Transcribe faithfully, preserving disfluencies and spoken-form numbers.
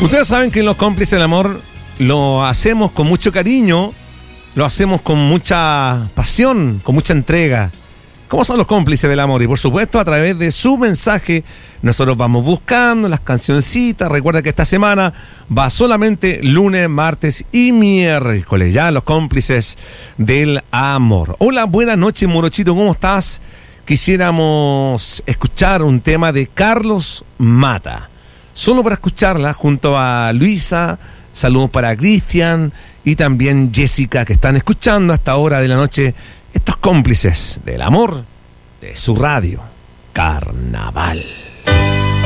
Ustedes saben que en Los Cómplices del Amor lo hacemos con mucho cariño, lo hacemos con mucha pasión, con mucha entrega. ¿Cómo son los cómplices del amor? Y por supuesto a través de su mensaje nosotros vamos buscando las cancioncitas. Recuerda que esta semana va solamente lunes, martes y miércoles, ya los cómplices del amor. Hola, buenas noches, Morochito, ¿cómo estás? Quisiéramos escuchar un tema de Carlos Mata. Solo para escucharla junto a Luisa. Saludos para Cristian y también Jessica, que están escuchando a esta hora de la noche estos cómplices del amor de su radio Carnaval.